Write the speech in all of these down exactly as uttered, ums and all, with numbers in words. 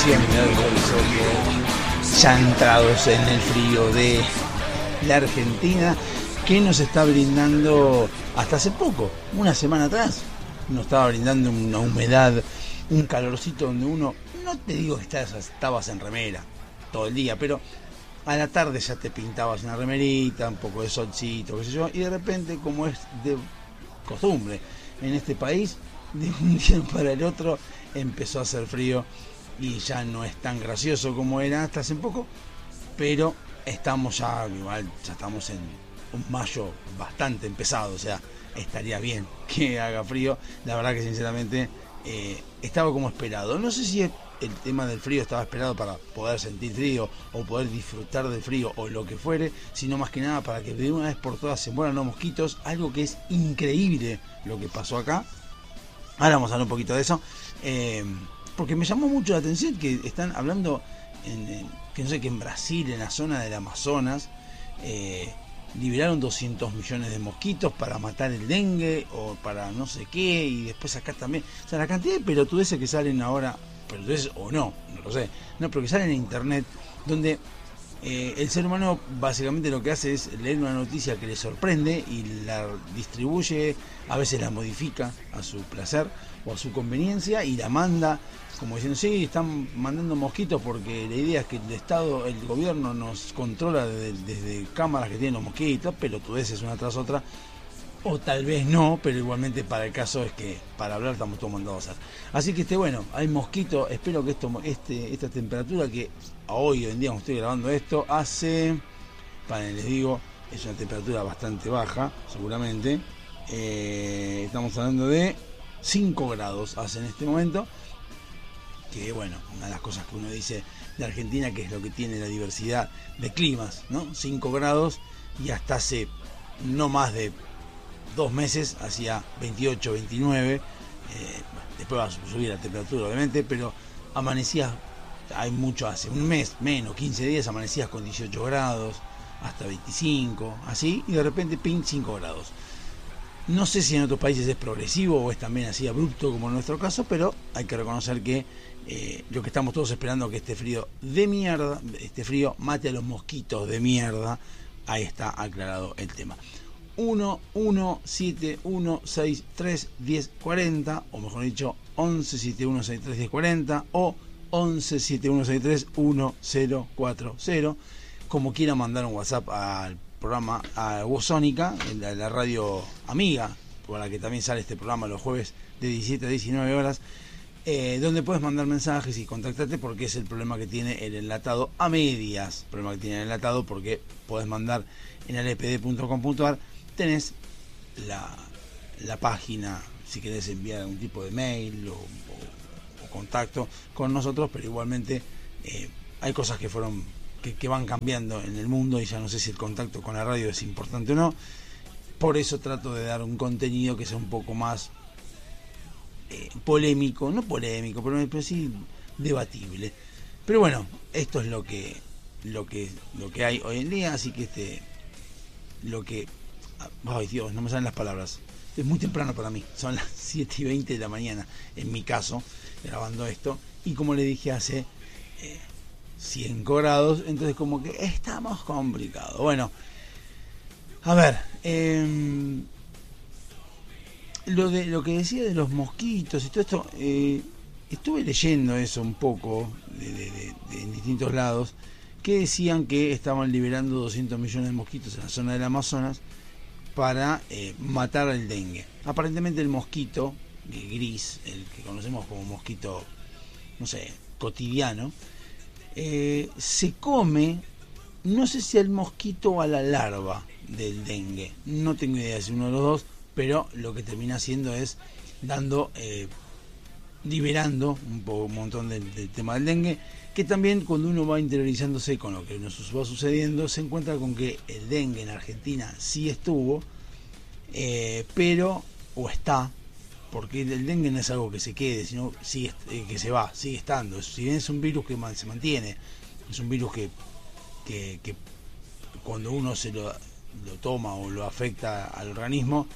decía Mirador Horizonte, ya entrados en el frío de la Argentina, que nos está brindando hasta hace poco, una semana atrás, nos estaba brindando una humedad, un calorcito donde uno, no te digo que estabas, estabas en remera todo el día, pero a la tarde ya te pintabas una remerita, un poco de solcito, qué sé yo, y de repente, como es de costumbre en este país, de un día para el otro empezó a hacer frío y ya no es tan gracioso como era hasta hace poco, pero estamos ya, igual, ya estamos en un mayo bastante empezado, o sea, estaría bien que haga frío. La verdad que sinceramente eh, estaba como esperado. No sé si el tema del frío estaba esperado para poder sentir frío o poder disfrutar del frío o lo que fuere, sino más que nada para que de una vez por todas se mueran los mosquitos, algo que es increíble lo que pasó acá. Ahora vamos a hablar un poquito de eso, eh, porque me llamó mucho la atención que están hablando en, en, que no sé, que en Brasil, en la zona del Amazonas, eh, liberaron doscientos millones de mosquitos para matar el dengue o para no sé qué, y después acá también, o sea, la cantidad de pelotudeces que salen ahora, pelotudeces o no, no lo sé, no, pero que salen en internet, donde eh, el ser humano básicamente lo que hace es leer una noticia que le sorprende y la distribuye, a veces la modifica a su placer o a su conveniencia y la manda como diciendo, sí, están mandando mosquitos porque la idea es que el Estado, el gobierno nos controla desde, desde cámaras que tienen los mosquitos, pelotudeces una tras otra, o tal vez no, pero igualmente para el caso es que para hablar estamos todos mandados a hacer. Así que este, bueno, hay mosquitos, espero que esto, este, esta temperatura que hoy en día cuando estoy grabando esto, hace, para les digo, es una temperatura bastante baja, seguramente, eh, estamos hablando de cinco grados hace en este momento, que bueno, una de las cosas que uno dice de Argentina, que es lo que tiene la diversidad de climas, ¿no? cinco grados, y hasta hace no más de dos meses hacía veintiocho, veintinueve, eh, después va a subir la temperatura obviamente, pero amanecías, hay mucho, hace un mes, menos, quince días, amanecías con dieciocho grados, hasta veinticinco, así, y de repente, ping, cinco grados. No sé si en otros países es progresivo o es también así abrupto como en nuestro caso, pero hay que reconocer que eh, lo que estamos todos esperando, que este frío de mierda, este frío mate a los mosquitos de mierda, ahí está aclarado el tema. uno uno siete uno seis tres uno cero cuatro cero, o mejor dicho, once siete uno seis tres uno cero cuatro cero o once siete uno seis tres uno cero cuatro cero, como quiera mandar un WhatsApp al programa, a Wozónica, la, la radio amiga, por la que también sale este programa los jueves de diecisiete a diecinueve horas, eh, donde puedes mandar mensajes y contactarte, porque es el problema que tiene el enlatado a medias, problema que tiene el enlatado, porque puedes mandar en l p d punto com punto a r, tenés la, la página, si querés enviar algún tipo de mail o, o, o contacto con nosotros, pero igualmente eh, hay cosas que fueron que, que van cambiando en el mundo y ya no sé si el contacto con la radio es importante o no. Por eso trato de dar un contenido que sea un poco más eh, polémico, no polémico, pero, pero sí debatible. Pero bueno, esto es lo que lo que lo que hay hoy en día, así que este lo que ay Dios, no me salen las palabras, es muy temprano para mí, son las siete y veinte de la mañana en mi caso, grabando esto, y como le dije, hace eh, cinco grados, entonces como que estamos complicados. Bueno, a ver, eh, lo de lo que decía de los mosquitos y todo esto, eh, estuve leyendo eso un poco de, de, de, de en distintos lados, que decían que estaban liberando doscientos millones de mosquitos en la zona del Amazonas para eh, matar el dengue. Aparentemente el mosquito eh, gris, el que conocemos como mosquito, no sé, cotidiano, eh, se come, no sé si al mosquito o a la larva del dengue, no tengo idea si uno de los dos, pero lo que termina haciendo es dando, eh, liberando un, poco, un montón del, del tema del dengue, que también cuando uno va interiorizándose con lo que nos va sucediendo, se encuentra con que el dengue en Argentina sí estuvo, eh, pero, o está, porque el dengue no es algo que se quede, sino sigue, eh, que se va, sigue estando. Si bien es un virus que se mantiene, es un virus que, que, que cuando uno se lo, lo toma o lo afecta al organismo,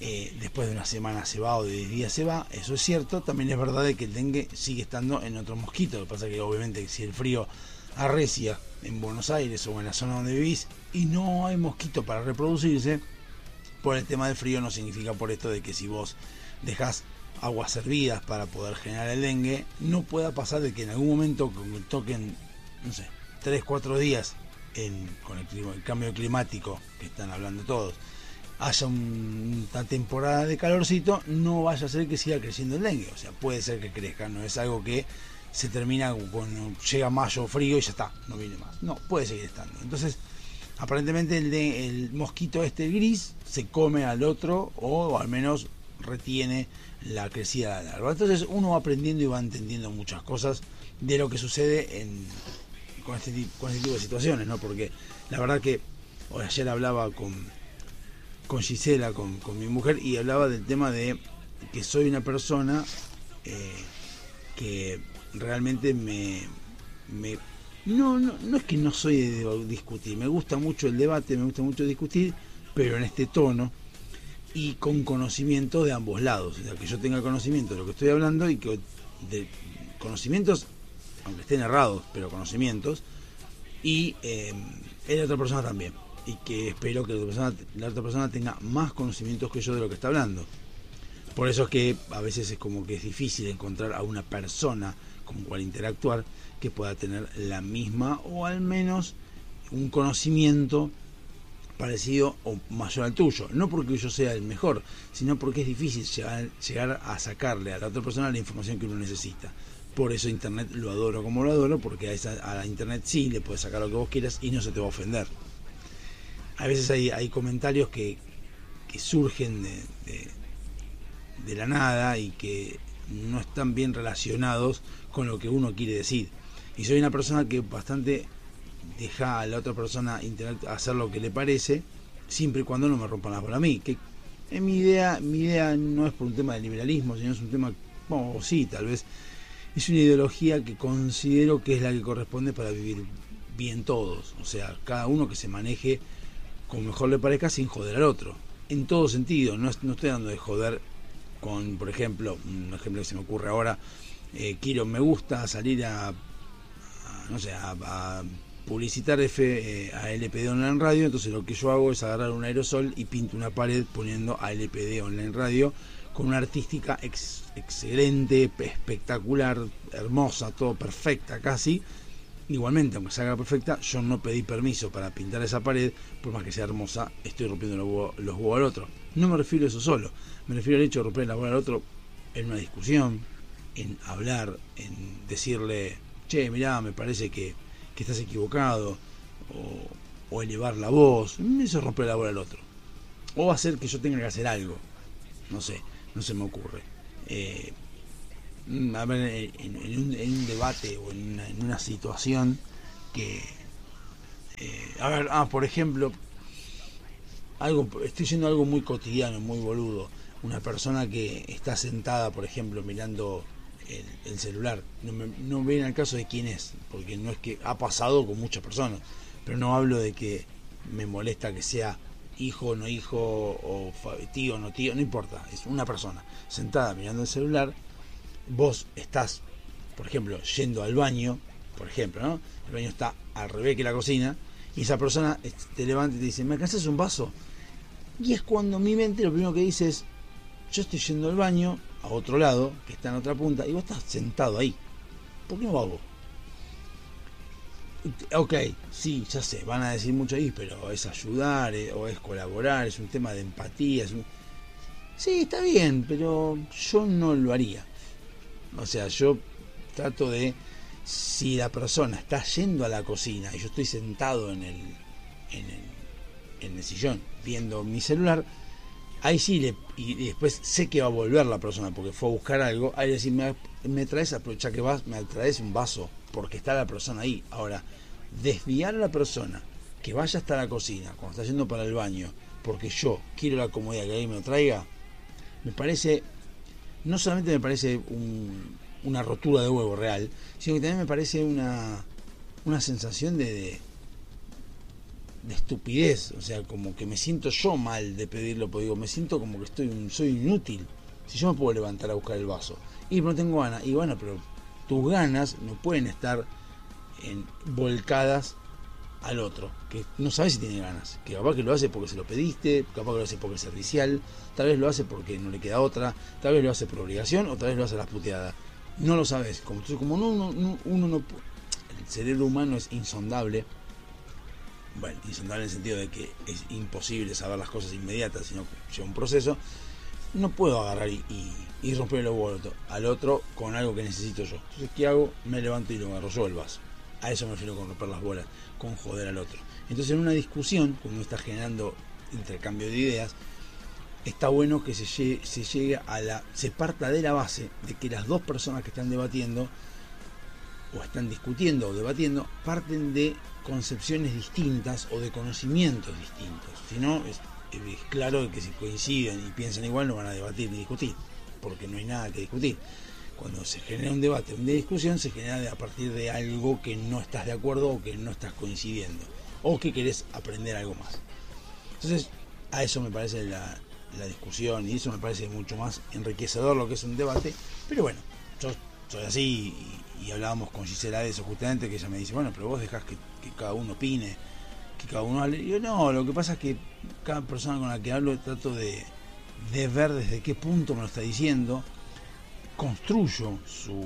eh, después de una semana se va o de diez días se va, eso es cierto. También es verdad de que el dengue sigue estando en otros mosquitos. Lo que pasa es que obviamente si el frío arrecia en Buenos Aires o en la zona donde vivís y no hay mosquito para reproducirse, por el tema del frío no significa por esto de que si vos dejás aguas hervidas para poder generar el dengue, no pueda pasar de que en algún momento toquen, no sé, tres cuatro días en, con el, clima, el cambio climático que están hablando todos, haya un, una temporada de calorcito, no vaya a ser que siga creciendo el dengue. O sea, puede ser que crezca, no es algo que se termina cuando llega mayo frío y ya está, no viene más. No, puede seguir estando. Entonces, aparentemente el, de, el mosquito este gris se come al otro, o al menos retiene la crecida de la larva. Entonces uno va aprendiendo y va entendiendo muchas cosas de lo que sucede en, con, este, con este tipo de situaciones, ¿no? Porque la verdad que hoy, ayer hablaba con, con Gisela, con, con mi mujer, y hablaba del tema de que soy una persona eh, que realmente me... me no, no, no es que no soy de discutir, me gusta mucho el debate, me gusta mucho discutir, pero en este tono y con conocimiento de ambos lados. O sea, que yo tenga conocimiento de lo que estoy hablando y que de conocimientos, aunque estén errados, pero conocimientos, y eh, la otra persona también. Y que espero que la otra, persona, la otra persona tenga más conocimientos que yo de lo que está hablando. Por eso es que a veces es como que es difícil encontrar a una persona con cual interactuar que pueda tener la misma o al menos un conocimiento parecido o mayor al tuyo. No porque yo sea el mejor, sino porque es difícil llegar, llegar a sacarle a la otra persona la información que uno necesita. Por eso Internet lo adoro como lo adoro, porque a, esa, a la Internet sí le puedes sacar lo que vos quieras y no se te va a ofender. A veces hay, hay comentarios que, que surgen de, de, de la nada y que no están bien relacionados con lo que uno quiere decir. Y soy una persona que bastante deja a la otra persona hacer lo que le parece, siempre y cuando no me rompan las bolas a mí. Que en mi idea, mi idea no es por un tema de liberalismo, sino es un tema, bueno, sí, tal vez es una ideología que considero que es la que corresponde para vivir bien todos. O sea, cada uno que se maneje como mejor le parezca sin joder al otro, en todo sentido. No, no estoy dando de joder con, por ejemplo, un ejemplo que se me ocurre ahora, eh, quiero, me gusta salir a, a no sé, a, a publicitar F, eh, a L P D Online Radio. Entonces lo que yo hago es agarrar un aerosol y pinto una pared poniendo a L P D Online Radio con una artística ex, excelente, espectacular, hermosa, todo perfecta casi. Igualmente, aunque se haga perfecta, yo no pedí permiso para pintar esa pared, por más que sea hermosa, estoy rompiendo los huevos, los huevos al otro. No me refiero a eso solo, me refiero al hecho de romper la bola al otro en una discusión, en hablar, en decirle, che, mirá, me parece que, que estás equivocado, o, o elevar la voz. Eso es romper la bola al otro. O hacer que yo tenga que hacer algo, no sé, no se me ocurre. Eh, a ver, en, en, un, en un debate o en una, en una situación que eh, a ver, ah, por ejemplo, algo, estoy yendo a algo muy cotidiano, muy boludo. Una persona que está sentada, por ejemplo, mirando el, el celular, no me, no ven al caso de quién es, porque no es que ha pasado con muchas personas, pero no hablo de que me molesta que sea hijo o no hijo, o tío o no tío, no importa, es una persona sentada mirando el celular. Vos estás, por ejemplo, yendo al baño, por ejemplo, ¿no? El baño está al revés que la cocina, y esa persona te levanta y te dice, ¿me alcanzas un vaso? Y es cuando mi mente lo primero que dice es, yo estoy yendo al baño a otro lado, que está en otra punta, y vos estás sentado ahí. ¿Por qué no vas vos? Ok, sí, ya sé, van a decir mucho ahí, pero es ayudar, eh, o es colaborar, es un tema de empatía. Es un... Sí, está bien, pero yo no lo haría. O sea, yo trato de, si la persona está yendo a la cocina y yo estoy sentado en el, en el, en el sillón viendo mi celular, ahí sí, le, y después sé que va a volver la persona porque fue a buscar algo, ahí decir, me, me traes, aprovecha que vas, me traes un vaso, porque está la persona ahí. Ahora, desviar a la persona que vaya hasta la cocina cuando está yendo para el baño, porque yo quiero la comodidad que ahí me lo traiga, me parece... No solamente me parece un, una rotura de huevo real, sino que también me parece una, una sensación de, de, de estupidez, o sea, como que me siento yo mal de pedirlo, porque digo, me siento como que estoy un, soy inútil. Si yo me puedo levantar a buscar el vaso y no tengo ganas, y bueno, pero tus ganas no pueden estar en, volcadas al otro, que no sabes si tiene ganas, que capaz que lo hace porque se lo pediste, capaz que lo hace porque es servicial, tal vez lo hace porque no le queda otra, tal vez lo hace por obligación o tal vez lo hace a las puteadas. No lo sabes, como, como no, no, no, uno no, el cerebro humano es insondable. Bueno, insondable en el sentido de que es imposible saber las cosas inmediatas, sino que lleva un proceso. No puedo agarrar y, y, y romper el huevo al otro con algo que necesito yo. Entonces, ¿qué hago? Me levanto y lo agarro yo el vaso. A eso me refiero con romper las bolas, con joder al otro. Entonces, en una discusión, cuando uno está generando intercambio de ideas, está bueno que se llegue, se llegue a la, se parta de la base de que las dos personas que están debatiendo o están discutiendo o debatiendo parten de concepciones distintas o de conocimientos distintos. Si no, es, es claro que si coinciden y piensan igual no van a debatir ni discutir, porque no hay nada que discutir. Cuando se genera un debate, una discusión, se genera de, a partir de algo que no estás de acuerdo o que no estás coincidiendo, o que querés aprender algo más. Entonces, a eso me parece la, la discusión, y eso me parece mucho más enriquecedor lo que es un debate. Pero bueno, yo soy así, y, y hablábamos con Gisela de eso justamente, que ella me dice, bueno, pero vos dejás que, que cada uno opine, que cada uno hable. Y yo, no, lo que pasa es que cada persona con la que hablo trato de, de ver desde qué punto me lo está diciendo, construyo su,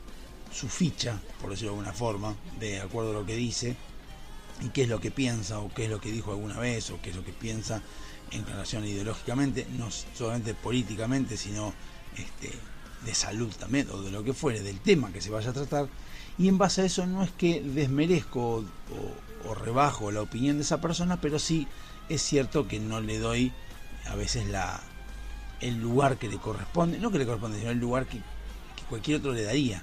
su ficha, por decirlo de alguna forma, de acuerdo a lo que dice, y qué es lo que piensa, o qué es lo que dijo alguna vez, o qué es lo que piensa en relación ideológicamente, no solamente políticamente, sino este, de salud también, o de lo que fuere, del tema que se vaya a tratar. Y en base a eso no es que desmerezco o, o, o rebajo la opinión de esa persona, pero sí es cierto que no le doy a veces la el lugar que le corresponde, no que le corresponde, sino el lugar que, que cualquier otro le daría.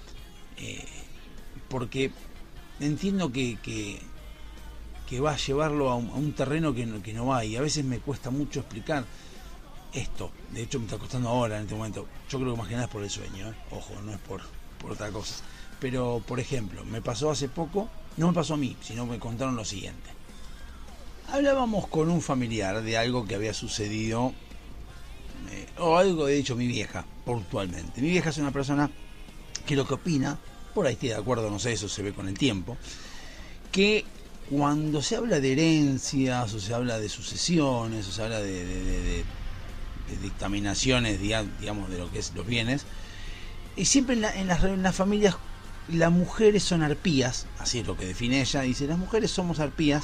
Eh, porque entiendo que, que, que va a llevarlo a un, a un terreno que no, que no va, y a veces me cuesta mucho explicar esto. De hecho me está costando ahora en este momento. Yo creo que más que nada es por el sueño, ¿eh? Ojo, no es por, por otra cosa. Pero, por ejemplo, me pasó hace poco, no me pasó a mí, sino me contaron lo siguiente. Hablábamos con un familiar de algo que había sucedido, eh, o algo que ha dicho mi vieja, puntualmente. Mi vieja es una persona que lo que opina, por ahí estoy de acuerdo, no sé, eso se ve con el tiempo, que cuando se habla de herencias, o se habla de sucesiones, o se habla de, de, de, de, de dictaminaciones, digamos, de lo que es los bienes, y siempre en, la, en, las, en las familias las mujeres son arpías, así es lo que define ella, dice, las mujeres somos arpías,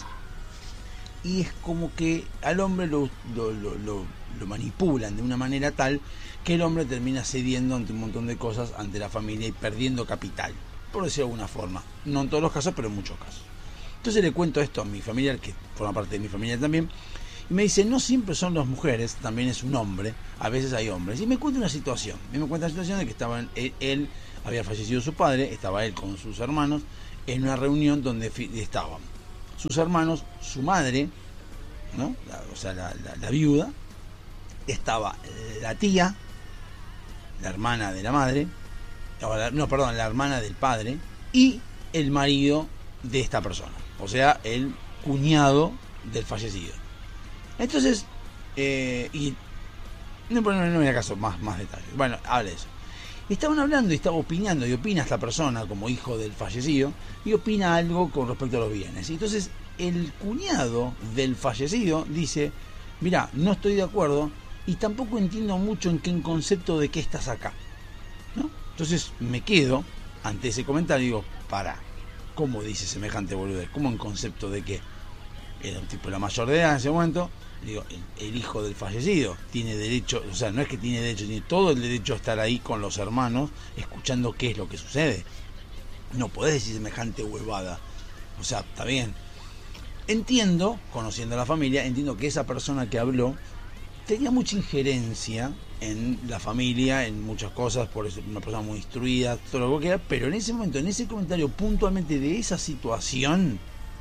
y es como que al hombre lo, lo, lo, lo, lo manipulan de una manera tal que el hombre termina cediendo ante un montón de cosas ante la familia y perdiendo capital, por decirlo de alguna forma. No en todos los casos, pero en muchos casos. Entonces le cuento esto a mi familiar, que forma parte de mi familia también, y me dice, no siempre son las mujeres, también es un hombre, a veces hay hombres. Y me cuenta una situación, me cuenta una situación de que estaban, él, él había fallecido su padre, estaba él con sus hermanos en una reunión donde estaban sus hermanos, su madre, ¿no? La, o sea, la, la, la viuda, estaba la tía, la hermana de la madre, no, perdón, la hermana del padre, y el marido de esta persona, o sea, el cuñado del fallecido. Entonces, eh, y no, no, no me acaso más, más detalles. Bueno, habla de eso. Estaban hablando y estaba opinando, y opina esta persona como hijo del fallecido, y opina algo con respecto a los bienes. Y entonces el cuñado del fallecido dice, mirá, no estoy de acuerdo, y tampoco entiendo mucho en qué concepto de qué estás acá, ¿no? Entonces me quedo ante ese comentario y digo, pará, ¿cómo dice semejante boludez? ¿Cómo en concepto de qué? Era un tipo de la mayor de edad en ese momento. Digo, el, el hijo del fallecido tiene derecho, o sea, no es que tiene derecho, tiene todo el derecho a estar ahí con los hermanos, escuchando qué es lo que sucede. No podés decir semejante huevada. O sea, está bien. Entiendo, conociendo a la familia, entiendo que esa persona que habló tenía mucha injerencia en la familia, en muchas cosas, por eso una persona muy instruida, todo lo que quiera, pero en ese momento, en ese comentario puntualmente de esa situación,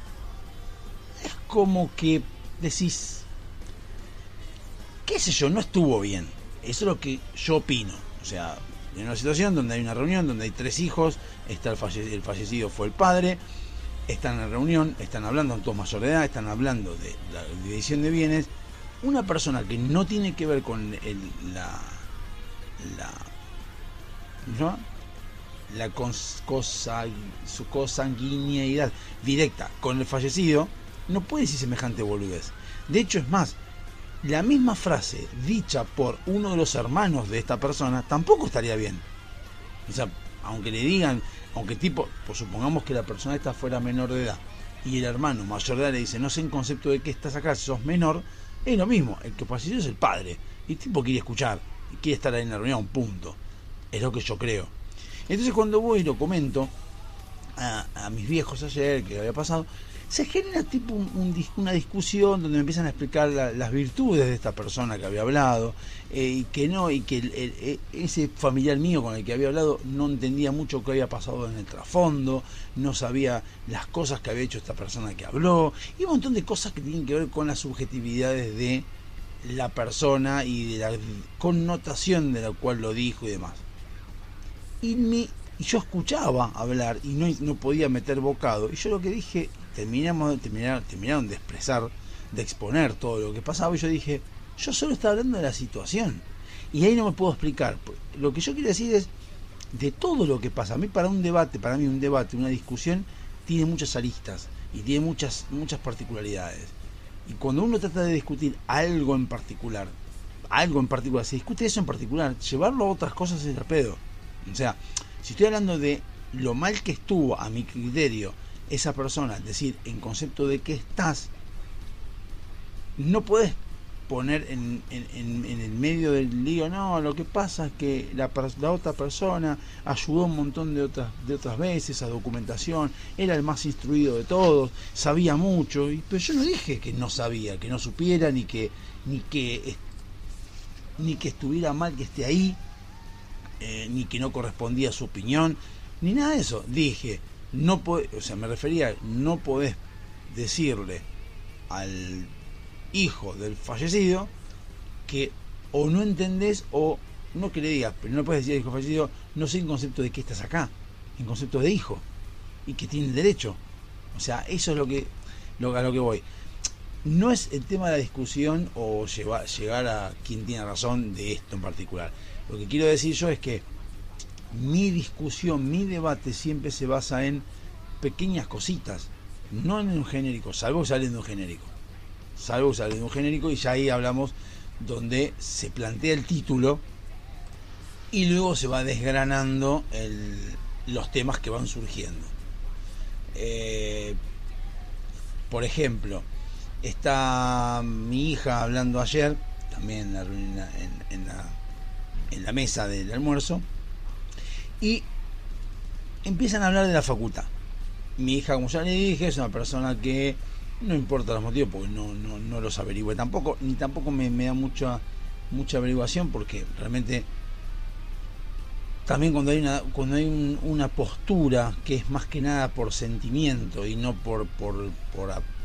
es como que decís, qué sé yo, no estuvo bien. Eso es lo que yo opino. O sea, en una situación donde hay una reunión, donde hay tres hijos, está el fallecido, el fallecido fue el padre, están en reunión, están hablando, todos mayor de edad, están hablando de la división de bienes. Una persona que no tiene que ver con el, la la ¿no? la cons, cosa, su consanguineidad directa con el fallecido, no puede decir semejante boludez. De hecho, es más, la misma frase dicha por uno de los hermanos de esta persona tampoco estaría bien. O sea, aunque le digan, aunque tipo, pues supongamos que la persona esta fuera menor de edad y el hermano mayor de edad le dice, no sé en concepto de qué estás acá, si sos menor, es lo mismo, el que falleció es el padre y el tipo quiere escuchar, quiere estar ahí en la reunión, punto. Es lo que yo creo. Entonces cuando voy y lo comento a, a mis viejos ayer que había pasado, se genera tipo un, un, una discusión donde me empiezan a explicar la, las virtudes de esta persona que había hablado, eh, y que no, y que el, el, ese familiar mío con el que había hablado no entendía mucho qué había pasado en el trasfondo, no sabía las cosas que había hecho esta persona que habló, y un montón de cosas que tienen que ver con las subjetividades de la persona y de la connotación de la cual lo dijo y demás. Y, mi, y yo escuchaba hablar y no, no podía meter bocado, y yo lo que dije, terminamos terminaron, terminaron de expresar, de exponer todo lo que pasaba, y yo dije, yo solo estaba hablando de la situación y ahí no me puedo explicar. Lo que yo quiero decir es, de todo lo que pasa, a mí para un debate, para mí un debate, una discusión tiene muchas aristas y tiene muchas, muchas particularidades, y cuando uno trata de discutir algo en particular, algo en particular, se discute eso en particular, llevarlo a otras cosas es el pedo. O sea, si estoy hablando de lo mal que estuvo a mi criterio esa persona, es decir, en concepto de que estás, no puedes poner en, en, en el medio del lío, no, lo que pasa es que la, la otra persona ayudó un montón de otras, de otras veces a documentación, era el más instruido de todos, sabía mucho, y, pero yo no dije que no sabía, que no supiera, ni que, ni que, ni que estuviera mal que esté ahí, eh, ni que no correspondía a su opinión, ni nada de eso. Dije, no podés, o sea, me refería, no podés decirle al hijo del fallecido que o no entendés, o no que le digas, pero no puedes decir al hijo fallecido, no sé en concepto de que estás acá, en concepto de hijo, y que tiene derecho. O sea, eso es lo que, lo, a lo que voy. No es el tema de la discusión o llevar, llegar a quien tiene razón de esto en particular. Lo que quiero decir yo es que mi discusión, mi debate siempre se basa en pequeñas cositas, no en un genérico, salvo que salen de un genérico. Salvo que salen de un genérico, y ya ahí hablamos donde se plantea el título y luego se va desgranando el, los temas que van surgiendo. Eh, por ejemplo, está mi hija hablando ayer, también en la, en, en la, en la mesa del almuerzo, y empiezan a hablar de la facultad. Mi hija, como ya le dije, es una persona que no importa los motivos, porque no, no, no los averigüe tampoco, ni tampoco me, me da mucha mucha averiguación, porque realmente también cuando hay una cuando hay un, una postura que es más que nada por sentimiento y no por por por